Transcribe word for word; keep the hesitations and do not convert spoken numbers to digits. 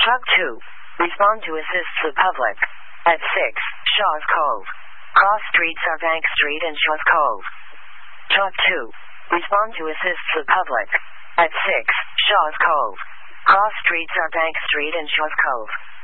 Truck two. Respond to assist the public. At six, Shaw's Cove. Cross streets are Bank Street and Shaw's Cove. Truck two. Respond to assist the public. At six, Shaw's Cove. Cross streets are Bank Street and Shaw's Cove.